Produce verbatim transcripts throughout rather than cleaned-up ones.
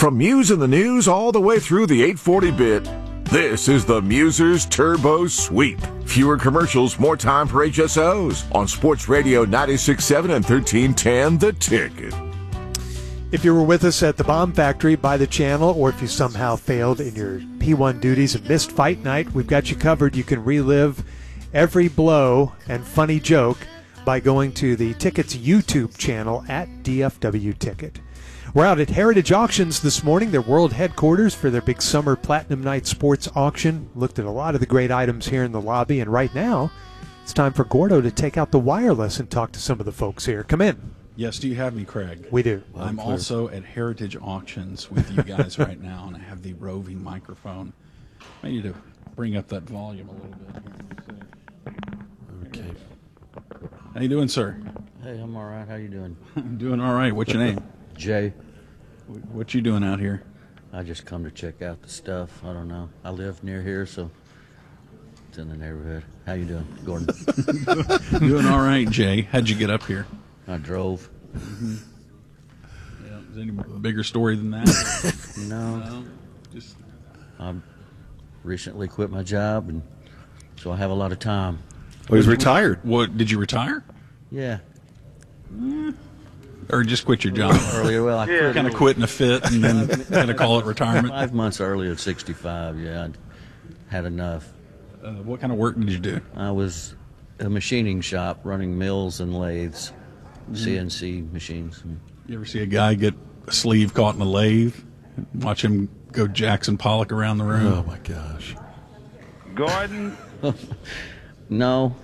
From Muse in the News all the way through the eight forty bit, this is the Musers Turbo Sweep. Fewer commercials, more time for H S Os on Sports Radio ninety-six point seven and thirteen ten The Ticket. If you were with us at the Bomb Factory by the channel, or if you somehow failed in your P one duties and missed fight night, we've got you covered. You can relive every blow and funny joke by going to the Ticket's YouTube channel at D F W Ticket. We're out at Heritage Auctions this morning, their world headquarters for their big summer Platinum Night sports auction. Looked at a lot of the great items here in the lobby, and right now it's time for Gordo to take out the wireless and talk to some of the folks here. Come in. Yes, do you have me, Craig? We do. I'm also at Heritage Auctions with you guys right now, and I have the roving microphone. I need to bring up that volume a little bit here. Okay. How you doing, sir? Hey, I'm all right. How you doing? I'm doing all right. What's your name? Jay. What you doing out here? I just come to check out the stuff. I don't know. I live near here, so it's in the neighborhood. How you doing, Gordon? Doing all right, Jay. How'd you get up here? I drove. Mm-hmm. Yeah, is there any bigger story than that? No. No. Just. I recently quit my job, and so I have a lot of time. Well, he's retired. What, did you retire? Yeah. Mm. Or just quit your job? Earlier, well, I quit. Kind of quit in a fit and then kind of call it retirement? Five months earlier at sixty-five, yeah, I'd had enough. Uh, what kind of work did you do? I was a machining shop running mills and lathes, Mm. C N C machines. You ever see a guy get a sleeve caught in a lathe? Watch him go Jackson Pollock around the room. Oh, my gosh. Gordon? No.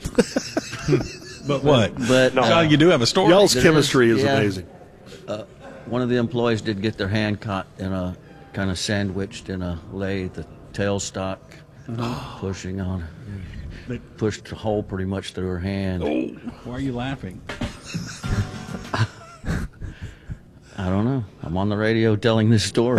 But what? But no. uh, you do have a story. Y'all's There chemistry is, is yeah. amazing. Uh, one of the employees did get their hand caught in a kind of sandwiched in a lathe, the tailstock Uh-huh. pushing on it. They pushed a hole pretty much through her hand. Oh, why are you laughing? I don't know. I'm on the radio telling this story.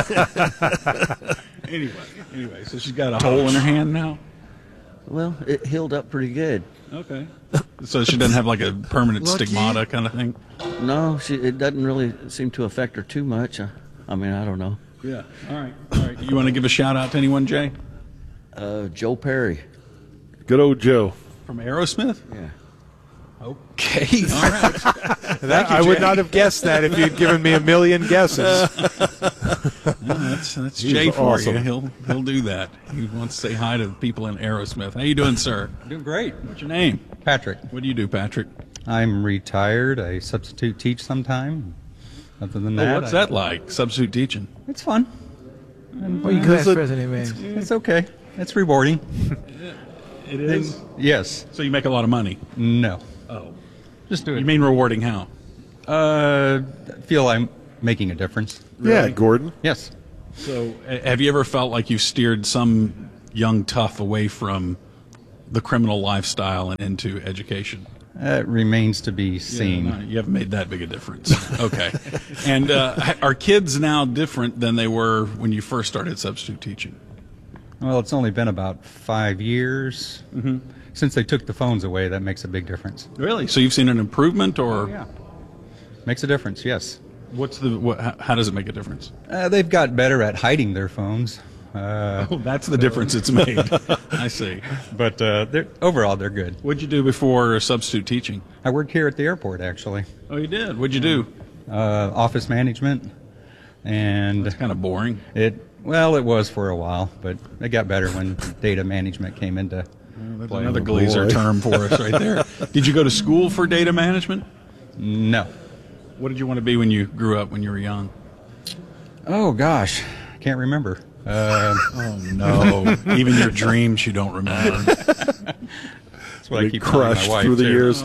anyway, anyway, so she's got a hole in her hand now? Well, it healed up pretty good. Okay. So she doesn't have like a permanent stigmata kind of thing? No, she, it doesn't really seem to affect her too much. I, I mean, I don't know. Yeah. All right. All right. You want to give a shout out to anyone, Jay? Uh, Joe Perry. Good old Joe. From Aerosmith? Yeah. Okay. All right. That, I would not have guessed that if you'd given me a million guesses. No, that's that's He's Jay for awesome. you. He'll he'll do that. He wants to say hi to the people in Aerosmith. How you doing, sir? Doing great. What's your name? Patrick. What do you do, Patrick? I'm retired. I substitute teach sometime. Other than Oh, that, what's I- that like? Substitute teaching. It's fun. And, Well, you uh, class it's, a- president, man. it's okay. It's rewarding. It is. Yes. So you make a lot of money. No. Oh, Just do it. you mean rewarding how? Uh, feel I'm making a difference. Yeah, Gordon. Yes. So, uh, have you ever felt like you've steered some young tough away from the criminal lifestyle and into education? That remains to be seen. Yeah, no, you haven't made that big a difference. Okay. And uh, are kids now different than they were when you first started substitute teaching? Well, it's only been about five years Mm-hmm. since they took the phones away. That makes a big difference. Really? So you've seen an improvement, or Oh, yeah. Makes a difference, yes. what's the? What, how, how does it make a difference? Uh, they've got better at hiding their phones. Uh, Oh, that's the difference it's made. I see. but uh, they're, overall, they're good. What'd you do before substitute teaching? I worked here at the airport, actually. Oh, you did. What'd you do? Uh, office management, and It's kind of boring. it well, it was for a while, but it got better when data management came into That's play. another Glazer term for us right there. Did you go to school for data management? No. What did you want to be when you grew up, when you were young? Oh gosh, can't remember. Uh, Oh, no. Even your dreams you don't remember. that's what I Been keep telling crushed my wife, through the too. years.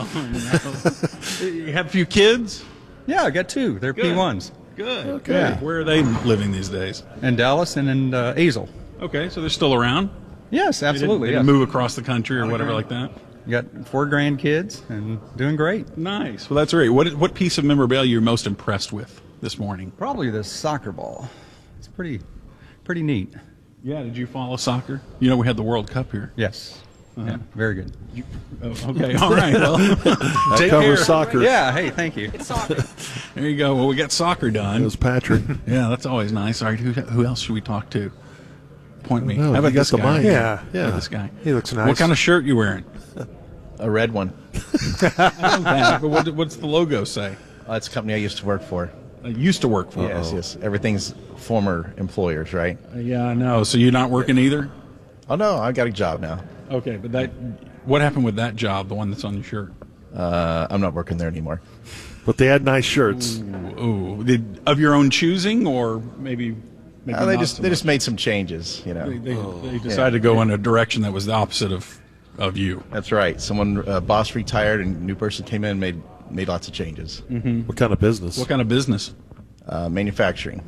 You have a few kids? Yeah, I got two. They're Good. P ones Good. Okay. Yeah. Where are they living these days? in Dallas and in uh, Azle. Okay, so they're still around? Yes, They didn't- absolutely. They yes. didn't move across the country or whatever like that? Got four grandkids and doing great. Nice. Well, that's great. What what piece of memorabilia you're most impressed with this morning? Probably the soccer ball. It's pretty, pretty neat. Yeah, did you follow soccer? You know we had the World Cup here. Yes. Yeah, very good. Oh, okay, all right. Well, That take covers care. soccer. Yeah, hey, thank you. There you go. Well, we got soccer That done. was Patrick. Yeah, that's always nice. All right, who, who else should we talk to? Point me. No, How you about got this the guy? mic. Yeah. How about Yeah. this guy. He looks nice. What kind of shirt you wearing? A red one. That, but what, what's the logo say? Uh, it's a company I used to work for. I used to work for. Yes, yes. Everything's former employers, right? Uh, Yeah, I know. So you're not working either? Oh, no, I got a job now. Okay, but that. What happened with that job, the one that's on your shirt? Uh, I'm not working there anymore. But they had nice shirts. Ooh, did, of your own choosing, or maybe? maybe Uh, they not just so they much? just made some changes, you know. They, they, they decided to go in a direction that was the opposite of of you. That's right. Someone, uh, boss retired, and a new person came in and made, made lots of changes. What kind of business? What kind of business? Uh, manufacturing.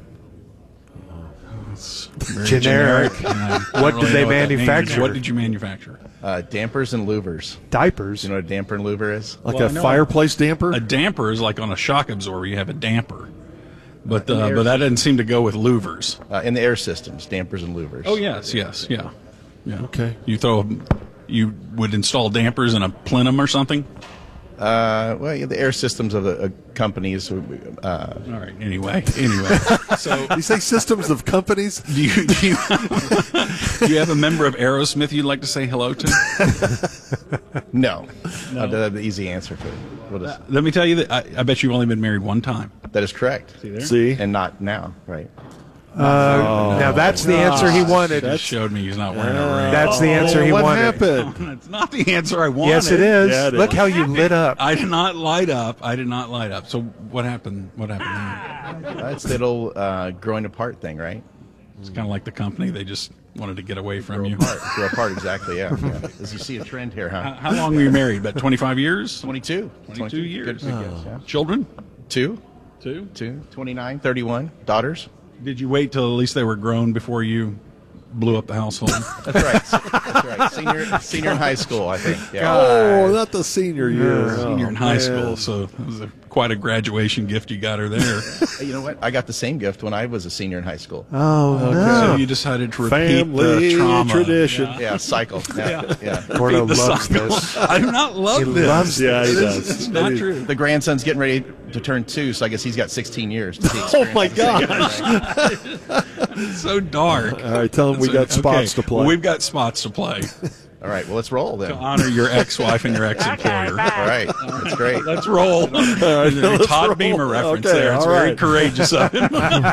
Very Generic. Yeah, I don't What did they know that means. manufacture? What did you manufacture? Uh, dampers and louvers. Diapers. Do you know what a damper and louver is? Like Well, a I know fireplace damper? A damper is like on a shock absorber. You have a damper, but Uh, uh, air but that didn't seem to go with louvers. Uh, in the air systems, dampers and louvers. Oh yes, yes, yeah, yeah. Okay. You throw. A, you would install dampers in a plenum or something. Uh, well, yeah, the air systems of the uh, companies. Uh, All right. Anyway, anyway. So you say systems of companies? do you do you, do you have a member of Aerosmith you'd like to say hello to? no. no. Uh, the easy answer for it. What is, Let me tell you that I, I bet you've only been married one time. that is correct. See there? See? And not now, right? Uh, now that's the answer he wanted. That showed me he's not wearing a ring. That's the answer Oh, he what wanted. happened? That's not the answer I wanted. Yes, it is. Yeah, it Look is. how you lit up. I did not light up. I did not light up. So what happened? What happened there? That's that old uh, growing apart thing, right? It's kind of like the company. They just wanted to get away from Grow you. apart. Grow apart, exactly, yeah. yeah. As you see a trend here, How, huh? how long were you married? About twenty-five years? twenty-two. twenty-two years. Good, good guess, yeah. Children? Two, Two. two, twenty-nine, thirty-one. Daughters. Did you wait till at least they were grown before you blew up the household? That's right. That's right. Senior, senior in high school, I think. Yeah. Oh, not the senior year. Senior in Oh, high man. school, so it was a, quite a graduation gift you got her there. Hey, you know what? I got the same gift when I was a senior in high school. Oh, So no. you decided to repeat Family the trauma. tradition. Yeah. Yeah, cycle. Yeah, yeah. Gordo Repeat the loves cycle. this. I do not love He this. loves Yeah, he This does. is not It is- true. The grandson's getting ready to turn two, so I guess he's got sixteen years. To see Oh, my experience. gosh. It's so dark. All right, tell him we got So- spots okay, to play. Well, we've got spots to play All right, well, let's roll then. to All honor your ex-wife and your ex-employer. right, that's great. Let's roll. There's a let's Todd roll. Beamer reference Okay, there. It's all very right. courageous of him.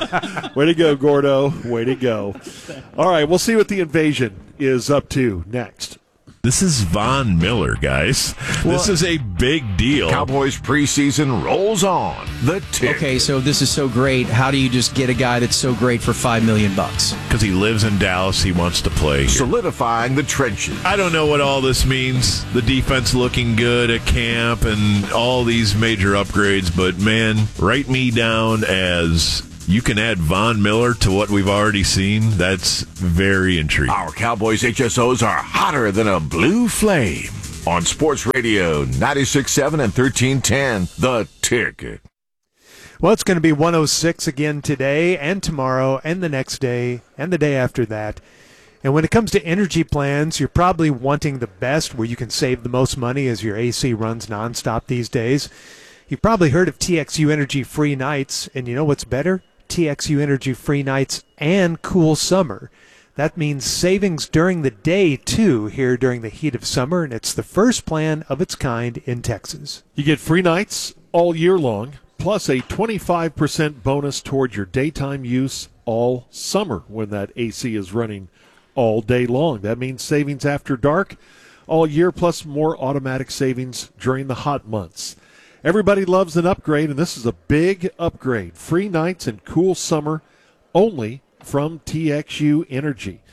Way to go, Gordo. Way to go. All right, we'll see what the invasion is up to next. This is Von Miller, guys. This is a big deal. Cowboys preseason rolls on. The tick. Okay, so this is so great. How do you just get a guy that's so great for five million bucks? Because he lives in Dallas, he wants to play here. Solidifying the trenches. I don't know what all this means. The defense looking good at camp and all these major upgrades, but man, write me down as you can add Von Miller to what we've already seen. That's very intriguing. Our Cowboys H S Os are hotter than a blue flame. On Sports Radio ninety-six point seven and thirteen ten, The Ticket. Well, it's going to be one oh six again today and tomorrow and the next day and the day after that. And when it comes to energy plans, you're probably wanting the best where you can save the most money as your A C runs nonstop these days. You've probably heard of T X U Energy Free Nights, and you know what's better? T X U Energy Free Nights and Cool Summer. That means savings during the day, too, here during the heat of summer, and it's the first plan of its kind in Texas. You get free nights all year long, plus a twenty-five percent bonus toward your daytime use all summer when that A C is running all day long. That means savings after dark all year, plus more automatic savings during the hot months. Everybody loves an upgrade, and this is a big upgrade. Free nights and cool summer only from T X U Energy.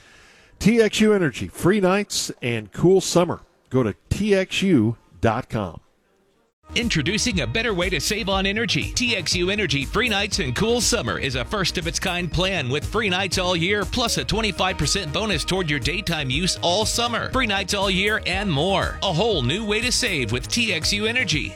T X U Energy, free nights and cool summer. Go to T X U dot com. Introducing a better way to save on energy. T X U Energy Free Nights and Cool Summer is a first-of-its-kind plan with free nights all year, plus a twenty-five percent bonus toward your daytime use all summer. Free nights all year and more. A whole new way to save with T X U Energy.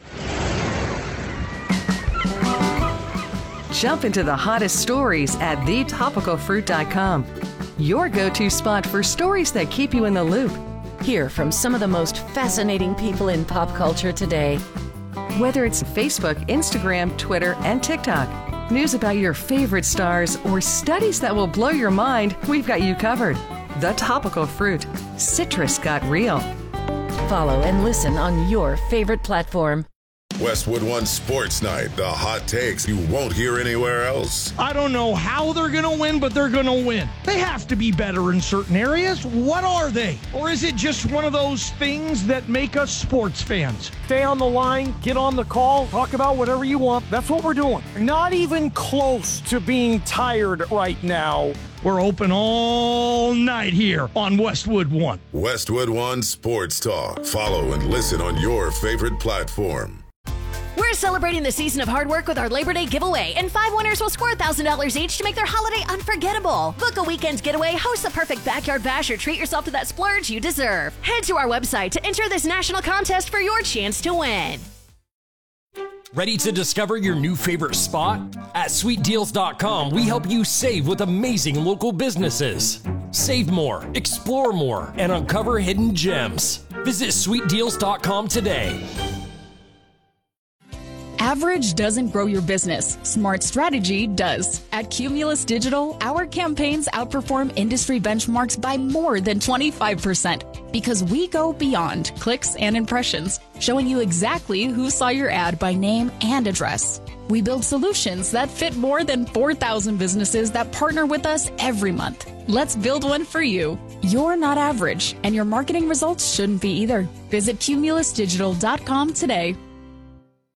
Jump into the hottest stories at the topical fruit dot com. Your go-to spot for stories that keep you in the loop. Hear from some of the most fascinating people in pop culture today. Whether it's Facebook, Instagram, Twitter, and TikTok, news about your favorite stars, or studies that will blow your mind, we've got you covered. The Topical Fruit. Citrus got real. Follow and listen on your favorite platform. Westwood One Sports Night, the hot takes you won't hear anywhere else. I don't know how they're going to win, but they're going to win. They have to be better in certain areas. What are they? Or is it just one of those things that make us sports fans? Stay on the line, get on the call, talk about whatever you want. That's what we're doing. Not even close to being tired right now. We're open all night here on Westwood One. Westwood One Sports Talk. Follow and listen on your favorite platform. We're celebrating the season of hard work with our Labor Day giveaway, and five winners will score one thousand dollars each to make their holiday unforgettable. Book a weekend getaway, host the perfect backyard bash, or treat yourself to that splurge you deserve. Head to our website to enter this national contest for your chance to win. Ready to discover your new favorite spot? At sweet deals dot com, we help you save with amazing local businesses. Save more, explore more, and uncover hidden gems. Visit sweet deals dot com today. Average doesn't grow your business. Smart strategy does. At Cumulus Digital, our campaigns outperform industry benchmarks by more than twenty-five percent because we go beyond clicks and impressions, showing you exactly who saw your ad by name and address. We build solutions that fit more than four thousand businesses that partner with us every month. Let's build one for you. You're not average, and your marketing results shouldn't be either. Visit Cumulus Digital dot com today.